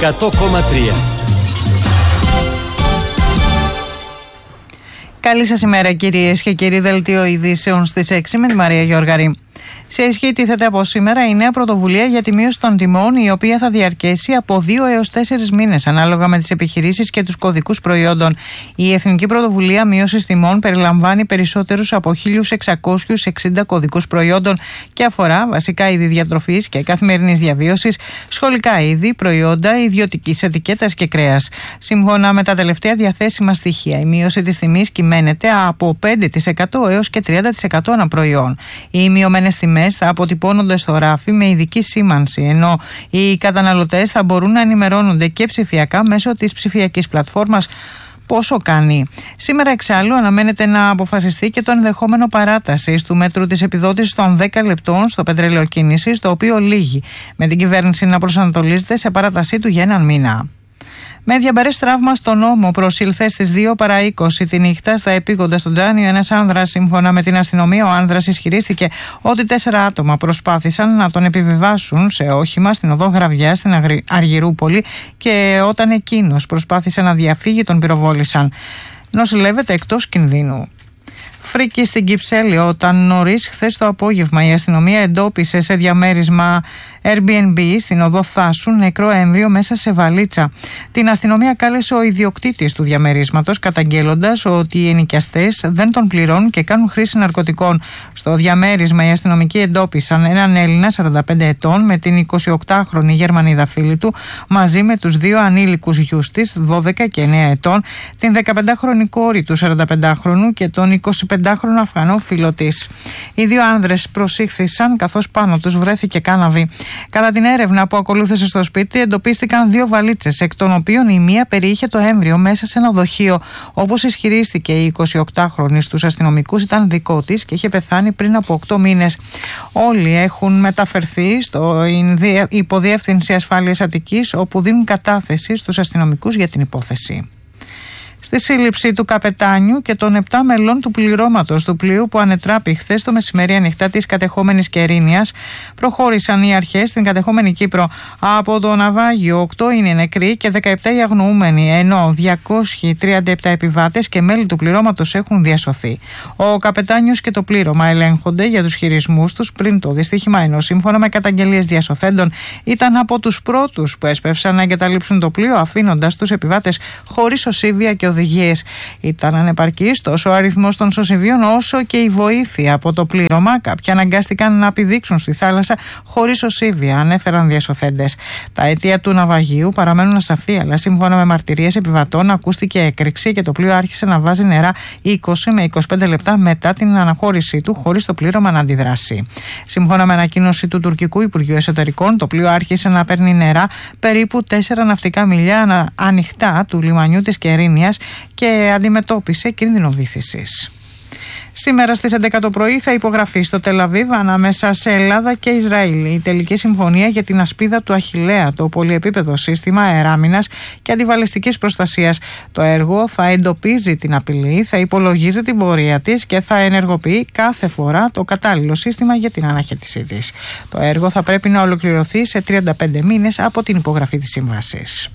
100,3. Καλή σας ημέρα κυρίες και κύριοι, δελτίο ειδήσεων στις 6 με τη Μαρία Γιώργαρη. Σε ισχύ τίθεται από σήμερα η νέα πρωτοβουλία για τη μείωση των τιμών, η οποία θα διαρκέσει από 2 έως 4 μήνες ανάλογα με τις επιχειρήσεις και τους κωδικούς προϊόντων. Η Εθνική Πρωτοβουλία Μείωσης Τιμών περιλαμβάνει περισσότερους από 1.660 κωδικούς προϊόντων και αφορά βασικά είδη διατροφής και καθημερινής διαβίωσης, σχολικά είδη, προϊόντα ιδιωτικής ετικέτας και κρέας. Σύμφωνα με τα τελευταία διαθέσιμα στοιχεία, η μείωση της τιμής κυμαίνεται από 5% έως και 30% ανά προϊόν. Οι μειωμένες τιμές θα αποτυπώνονται στο ράφι με ειδική σήμανση, ενώ οι καταναλωτές θα μπορούν να ενημερώνονται και ψηφιακά μέσω της ψηφιακής πλατφόρμας πόσο κάνει. Σήμερα εξάλλου αναμένεται να αποφασιστεί και το ενδεχόμενο παράτασης του μέτρου της επιδότησης των 10 λεπτών στο πετρέλαιο κίνησης, το οποίο λύγει, με την κυβέρνηση να προσανατολίζεται σε παράτασή του για έναν μήνα. Με διαμπερές τραύμα στον ώμο προσήλθε στις 2 παρά 20 τη νύχτα στα επίγοντα στον Τζάνιο ένας άνδρας. Σύμφωνα με την αστυνομία, ο άνδρας ισχυρίστηκε ότι 4 άτομα προσπάθησαν να τον επιβιβάσουν σε όχημα στην οδό Γραβιά στην Αργυρούπολη και όταν εκείνος προσπάθησε να διαφύγει τον πυροβόλησαν. Νοσηλεύεται εκτός κινδύνου. Φρίκη στην Κυψέλη, όταν νωρίς χθες το απόγευμα η αστυνομία εντόπισε σε διαμέρισμα Airbnb στην οδό Θάσου νεκρό έμβριο μέσα σε βαλίτσα. Την αστυνομία κάλεσε ο ιδιοκτήτης του διαμερίσματος, καταγγέλλοντας ότι οι ενοικιαστές δεν τον πληρώνουν και κάνουν χρήση ναρκωτικών. Στο διαμέρισμα οι αστυνομικοί εντόπισαν έναν Έλληνα 45 ετών με την 28χρονη Γερμανίδα φίλη του, μαζί με τους 2 ανήλικους γιους της, 12 και 9 ετών, την 15χρονη κόρη του 45χρονου και τον 25χρονο Αφγανό φίλο της. Οι 2 άνδρες προσήχθησαν καθώς πάνω τους βρέθηκε κάναβη. Κατά την έρευνα που ακολούθησε στο σπίτι, εντοπίστηκαν 2 βαλίτσες, εκ των οποίων η μία περιείχε το έμβριο μέσα σε ένα δοχείο. Όπως ισχυρίστηκε η 28χρονη στους αστυνομικούς, ήταν δικό της και είχε πεθάνει πριν από 8 μήνες. Όλοι έχουν μεταφερθεί στο Υποδιεύθυνση Ασφάλειας Αττικής, όπου δίνουν κατάθεση στους αστυνομικούς για την υπόθεση. Στη σύλληψη του καπετάνιου και των 7 μελών του πληρώματος του πλοίου που ανετράπη χθες το μεσημέρι ανοιχτά της κατεχόμενης Κερίνιας, προχώρησαν οι αρχές στην κατεχόμενη Κύπρο. Από το ναυάγιο 8 είναι νεκροί και 17 οι αγνοούμενοι, ενώ 237 επιβάτες και μέλη του πληρώματος έχουν διασωθεί. Ο καπετάνιος και το πλήρωμα ελέγχονται για τους χειρισμούς τους πριν το δυστύχημα, ενώ σύμφωνα με καταγγελίες διασωθέντων ήταν από τους πρώτους που έσπευσαν να εγκαταλείψουν το πλοίο, αφήνοντας τους επιβάτες χωρίς οσίβια και οδηγίες. Ήταν ανεπαρκής τόσο ο αριθμός των σωσιβίων όσο και η βοήθεια από το πλήρωμα. Κάποιοι αναγκάστηκαν να πηδήξουν στη θάλασσα χωρίς οσίβια, ανέφεραν διασωθέντες. Τα αίτια του ναυαγίου παραμένουν ασαφή, αλλά σύμφωνα με μαρτυρίες επιβατών ακούστηκε έκρηξη και το πλοίο άρχισε να βάζει νερά 20 με 25 λεπτά μετά την αναχώρησή του, χωρίς το πλήρωμα να αντιδράσει. Σύμφωνα με ανακοίνωση του τουρκικού Υπουργείου Εσωτερικών, το πλοίο άρχισε να παίρνει νερά περίπου 4 ναυτικά μιλιά ανοιχτά του λιμανιού της Κερίνιας και αντιμετώπισε κίνδυνο βύθισης. Σήμερα στις 11 το πρωί θα υπογραφεί στο Τελαβίβ ανάμεσα σε Ελλάδα και Ισραήλ η τελική συμφωνία για την ασπίδα του Αχιλλέα, το πολυεπίπεδο σύστημα αεράμινας και αντιβαλιστικής προστασίας. Το έργο θα εντοπίζει την απειλή, θα υπολογίζει την πορεία της και θα ενεργοποιεί κάθε φορά το κατάλληλο σύστημα για την αναχέτησή της. Το έργο θα πρέπει να ολοκληρωθεί σε 35 μήνες από την υπογραφή της σύμβασης.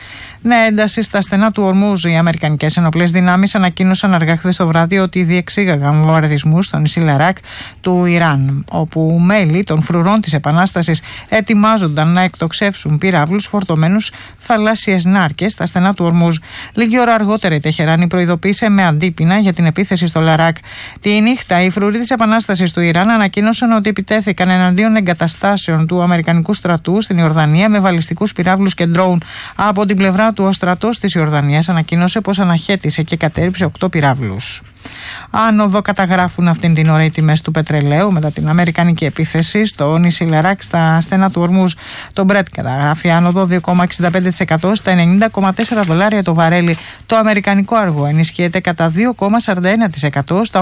Νέα ένταση στα στενά του Ορμούζ. Οι αμερικανικές ενοπλές δυνάμεις ανακοίνωσαν αργά χθες το βράδυ ότι διεξήγαγαν βομβαρδισμούς στο νησί Λαράκ του Ιράν, όπου μέλη των φρουρών της Επανάστασης ετοιμάζονταν να εκτοξεύσουν πυράβλους φορτωμένους θαλάσσιες νάρκες στα στενά του Ορμούζ. Λίγη ώρα αργότερα η Τεχεράνη προειδοποίησε με αντίπεινα για την επίθεση στο Λαράκ. Τη νύχτα, οι φρουροί της Επανάστασης του Ιράν ανακοίνωσαν ότι επιτέθηκαν εναντίον εγκαταστάσεων του Αμερικανικού στρατού στην Ιορδανία με βαλιστικούς πυράβλους και ντρόουν. Από την πλευρά του, ο στρατός της Ιορδανίας ανακοίνωσε πως αναχέτησε και κατέρριψε 8 πυράβλους. Άνοδο καταγράφουν αυτήν την ώρα οι τιμές του πετρελαίου μετά την αμερικανική επίθεση στο νησί Λαράκ στα στενά του Ορμούζ. Το Brent καταγράφει άνοδο 2,65% στα $90,4 το βαρέλι. Το αμερικανικό αργό ενισχύεται κατά 2,41% στα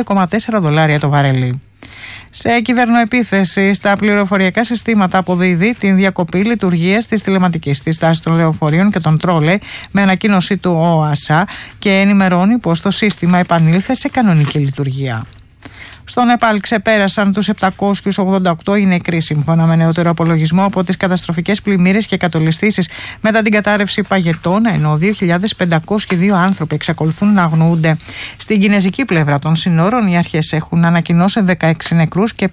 $85,4 το βαρέλι. Σε κυβερνοεπίθεση στα πληροφοριακά συστήματα αποδίδει την διακοπή λειτουργίας της τηλεματικής της τάσης των λεωφορείων και των τρόλε με ανακοίνωση του ΟΑΣΑ και ενημερώνει πως το σύστημα επανήλθε σε κανονική λειτουργία. Στο Νεπάλ ξεπέρασαν τους 788 οι νεκροί, σύμφωνα με νεότερο απολογισμό, από τις καταστροφικές πλημμύρες και κατολισθήσεις μετά την κατάρρευση παγετών, ενώ 2.502 άνθρωποι εξακολουθούν να αγνοούνται. Στην κινεζική πλευρά των συνόρων, οι αρχές έχουν ανακοινώσει 16 νεκρούς και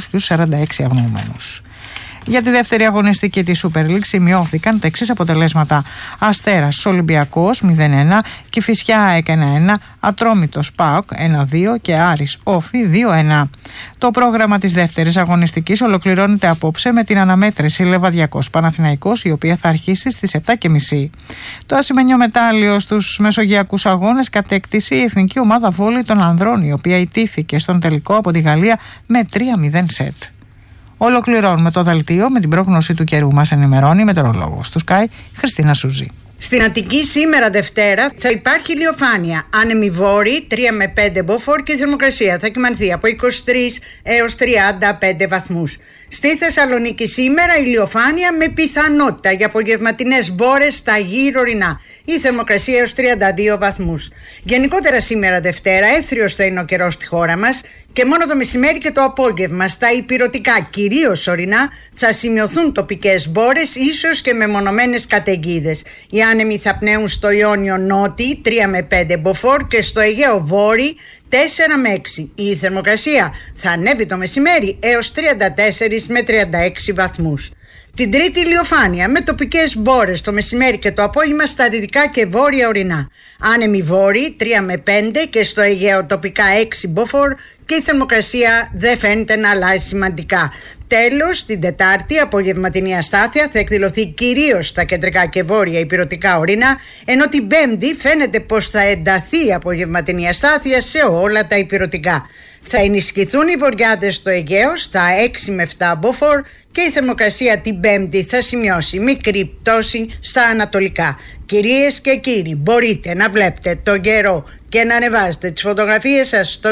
546 αγνοούμενους. Για τη δεύτερη αγωνιστική της Super League σημειώθηκαν τα εξής αποτελέσματα: Αστέρας Ολυμπιακός 0-1, Κηφισιά ΑΕΚ 1-1, Ατρόμητος ΠΑΟΚ 1-2 και Άρης Όφη 2-1. Το πρόγραμμα της δεύτερης αγωνιστικής ολοκληρώνεται απόψε με την αναμέτρηση Λεβαδιακός Παναθηναϊκός, η οποία θα αρχίσει στις 7.30. Το ασημένιο μετάλλιο στους μεσογειακούς αγώνες κατέκτησε η εθνική ομάδα βόλεϊ των ανδρών, η οποία ιτήθηκε στον τελικό από τη Γαλλία με 3-0 σετ. Ολοκληρώνουμε το δελτίο με την πρόγνωση του καιρού. Μας ενημερώνει η μετεωρολόγος του Sky, Χριστίνα Σούζη. Στην Αττική σήμερα Δευτέρα θα υπάρχει ηλιοφάνεια, άνεμη βόρη 3 με 5 μποφόρ και η θερμοκρασία θα κυμανθεί από 23 έως 35 βαθμούς. Στη Θεσσαλονίκη σήμερα ηλιοφάνεια με πιθανότητα για απογευματινές μπόρες στα γύρω ορεινά. Η θερμοκρασία έως 32 βαθμούς. Γενικότερα σήμερα Δευτέρα έθριος θα είναι ο καιρός στη χώρα μας και μόνο το μεσημέρι και το απόγευμα στα ηπειρωτικά, κυρίως ορεινά, θα σημειωθούν τοπικές μπόρες, ίσως και μεμονωμένες καταιγίδες. Οι άνεμοι θα πνέουν στο Ιόνιο νότι 3 με 5 μποφόρ και στο Αιγαίο βόρει 4 με 6. Η θερμοκρασία θα ανέβει το μεσημέρι έως 34 με 36 βαθμούς. Την Τρίτη ηλιοφάνεια με τοπικές μπόρες το μεσημέρι και το απόγευμα στα δυτικά και βόρεια ορεινά. Άνεμοι βόρειοι 3 με 5 και στο Αιγαίο τοπικά 6 μποφόρ και η θερμοκρασία δεν φαίνεται να αλλάζει σημαντικά. Τέλος, την Τετάρτη απογευματινή αστάθεια θα εκδηλωθεί κυρίως στα κεντρικά και βόρεια ηπειρωτικά ορεινά, ενώ την Πέμπτη φαίνεται πως θα ενταθεί η απογευματινή αστάθεια σε όλα τα ηπειρωτικά. Θα ενισχυθούν οι βορειάδες στο Αιγαίο στα 6 με 7 μποφόρ και η θερμοκρασία την Πέμπτη θα σημειώσει μικρή πτώση στα ανατολικά. Κυρίες και κύριοι, μπορείτε να βλέπετε τον καιρό και να ανεβάζετε τις φωτογραφίες σας στο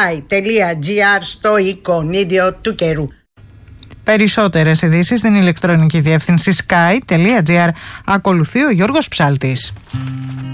sky.gr στο εικονίδιο του καιρού. Περισσότερες ειδήσεις στην ηλεκτρονική διεύθυνση sky.gr. Ακολουθεί ο Γιώργος Ψάλτης.